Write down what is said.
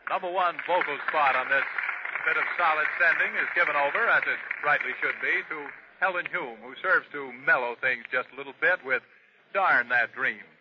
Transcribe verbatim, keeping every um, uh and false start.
Number one vocal spot on this bit of solid sending is given over, as it rightly should be, to Helen Hume, who serves to mellow things just a little bit with Darn That Dream.